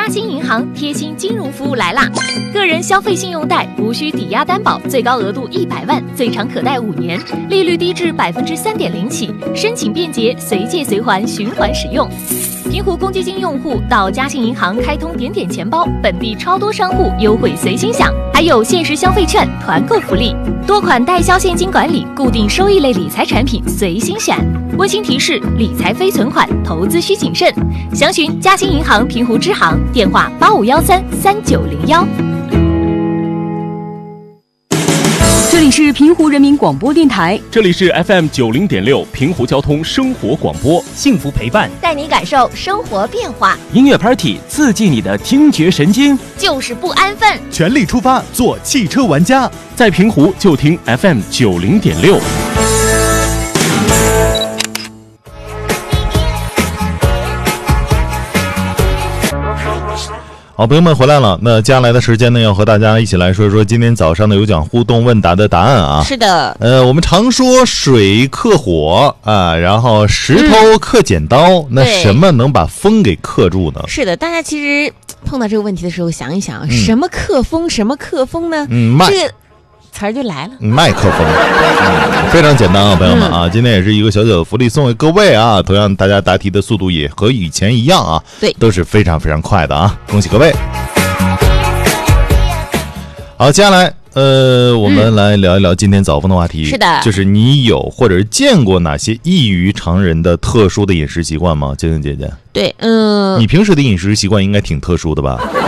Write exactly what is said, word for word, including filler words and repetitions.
兴银行贴心金融服务来啦！个人消费信用贷无需抵押担保，最高额度一百万，最长可贷五年，利率低至百分之三点零起，申请便捷，随借随还，循环使用。平湖公积金用户到嘉兴银行开通点点钱包，本地超多商户优惠随心享，还有限时消费券、团购福利，多款代销现金管理、固定收益类理财产品随心选。温馨提示：理财非存款，投资需谨慎。详询嘉兴银行平湖支行，电话八五幺三三九零幺。 这里是平湖人民广播电台， 这里是 F M 九零点六平湖交通生活广播， 幸福陪伴， 带你感受生活变化。 音乐 Party 刺激你的听觉神经， 就是不安分， 全力出发，做汽车玩家。 在平湖就听 F M 九零点六。 好，朋友们回来了。那接下来的时间呢，要和大家一起来说说今天早上的有奖互动问答的答案啊。 是的， 呃，我们常说水克火啊，然后石头克剪刀，嗯、那什么能把风给克住呢？ 是的，大家其实碰到这个问题的时候，想一想，嗯、什么克风，什么克风呢？ 嗯，麦。 这个词儿就来了， 麦克风、嗯，非常简单啊，朋友们啊，嗯、今天也是一个小小的福利送给各位啊。同样，大家答题的速度也和以前一样啊， 对， 都是非常非常快的啊，恭喜各位。好，接下来呃，我们来聊一聊今天早风的话题。 是的， 就是你有或者是见过哪些异于常人的特殊的饮食习惯吗？晶晶姐姐。 对，嗯、呃， 你平时的饮食习惯应该挺特殊的吧？